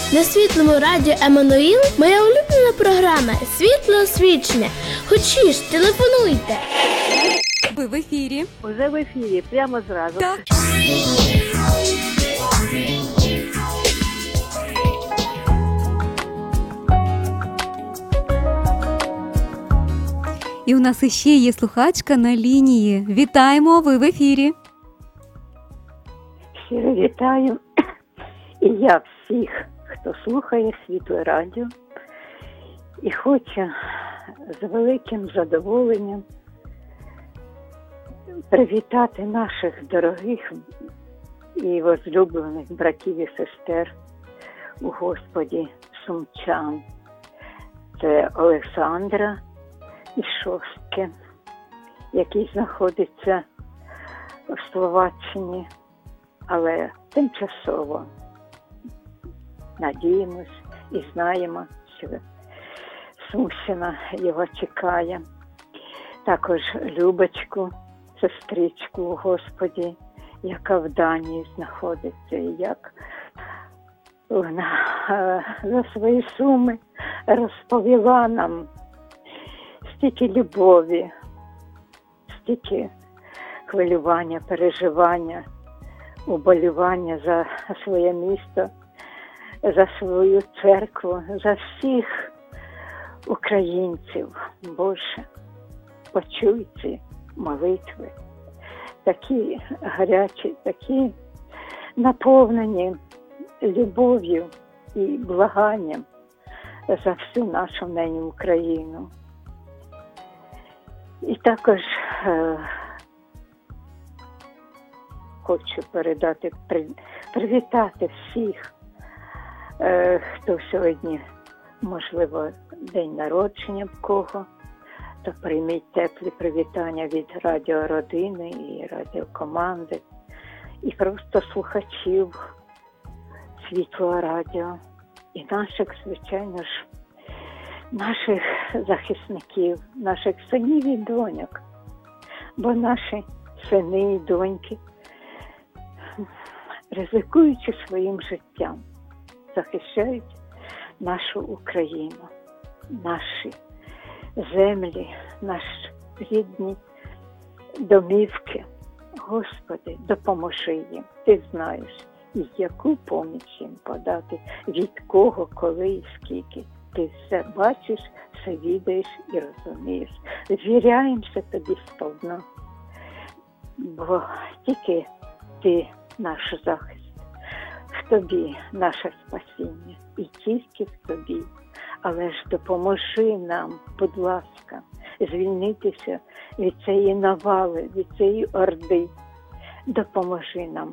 На світлому радіо Еммануїл моя улюблена програма «Світле освічення». Хочеш, телефонуйте. Ви в ефірі. Уже в ефірі, прямо зразу. Так. І у нас іще є слухачка на лінії. Вітаємо, ви в ефірі. Щиро вітаю. І я всіх, хто слухає Світле радіо, і хочу з великим задоволенням привітати наших дорогих і возлюблених братів і сестер у Господі сумчан. Це Олександра із Шостки, який знаходиться в Словаччині, але тимчасово. Надіємось і знаємо, що Сумщина його чекає. Також Любочку, сестричку у Господі, яка в Данії знаходиться, і як вона за свої суми розповіла нам стільки любові, стільки хвилювання, переживання, уболівання за своє місто, за свою церкву, за всіх українців. Боже, почуй ці молитви, такі гарячі, такі наповнені любов'ю і благанням за всю нашу нині Україну. І також хочу привітати всіх, хто сьогодні, можливо, день народження в кого, то прийміть теплі привітання від радіородини і радіокоманди, і просто слухачів Світлого радіо, і наших, звичайно ж, наших захисників, наших синів і доньок, бо наші сини і доньки, ризикуючи своїм життям, захищають нашу Україну, наші землі, наші рідні домівки. Господи, допоможи їм. Ти знаєш, яку поміч їм подати, від кого, коли і скільки. Ти все бачиш, все відаєш і розумієш. Звіряємося тобі сповна, бо тільки ти наш захист. В тобі наше спасіння і тільки в тобі. Але ж допоможи нам, будь ласка, звільнитися від цієї навали, від цієї орди. Допоможи нам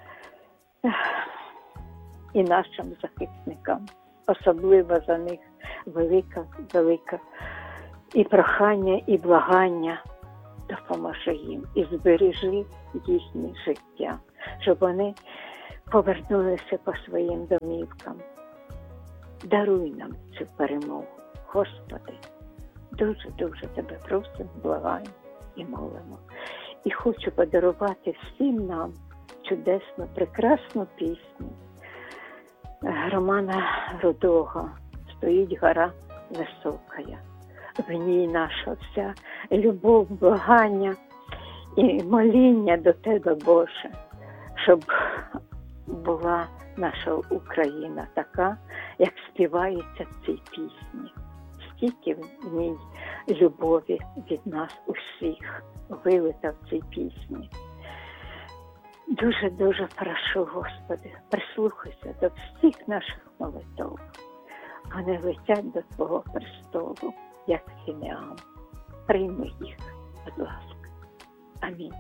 і нашим захисникам. Особливо за них велика і прохання, і благання. Допоможи їм і збережи їхнє життя, щоб вони повернулися по своїм домівкам. Даруй нам цю перемогу, Господи. Дуже-дуже Тебе просимо, благаємо і молимо. І хочу подарувати всім нам чудесну, прекрасну пісню Романа Рудого «Стоїть гора високая». В ній наша вся любов, благання і моління до Тебе, Боже, щоб була наша Україна така, як співається в цій пісні. Стільки в ній любові від нас усіх вилита в цій пісні. Дуже-дуже прошу, Господи, прислухайся до всіх наших молитв. Вони летять до Твого престолу, як фіміам. Прийми їх, будь ласка. Амінь.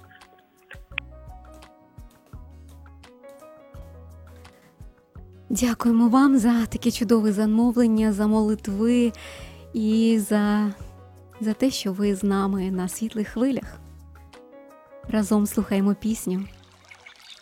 Дякуємо вам за таке чудове замовлення, за молитви і за те, що ви з нами на світлих хвилях. Разом слухаємо пісню.